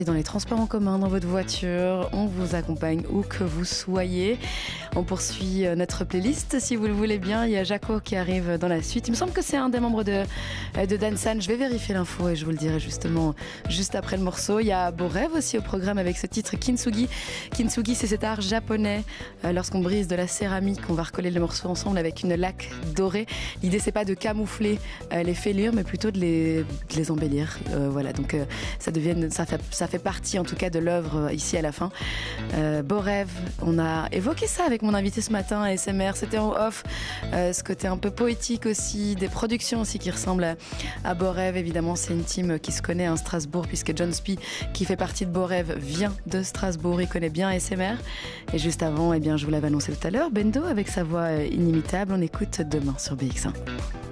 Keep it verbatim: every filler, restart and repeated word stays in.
Dans les transports en commun, dans votre voiture, on vous accompagne où que vous soyez. On poursuit notre playlist, si vous le voulez bien. Il y a Jaco qui arrive dans la suite. Il me semble que c'est un des membres de, de Dansan. Je vais vérifier l'info et je vous le dirai justement juste après le morceau. Il y a Borev aussi au programme avec ce titre Kintsugi. Kintsugi, c'est cet art japonais. Euh, lorsqu'on brise de la céramique, on va recoller le morceau ensemble avec une laque dorée. L'idée, c'est pas de camoufler euh, les fêlures, mais plutôt de les, de les embellir. Euh, voilà, donc euh, ça devient, ça fait, ça fait partie en tout cas de l'œuvre ici à la fin. Euh, Borev, on a évoqué ça avec mon invité ce matin à S M R, c'était en off, euh, ce côté un peu poétique aussi, des productions aussi qui ressemblent à, à Borev. Évidemment, c'est une team qui se connaît à Strasbourg puisque John Spee, qui fait partie de Borev, vient de Strasbourg, il connaît bien S M R. Et juste avant, eh bien, je vous l'avais annoncé tout à l'heure, Bendo avec sa voix inimitable, on écoute demain sur B X un.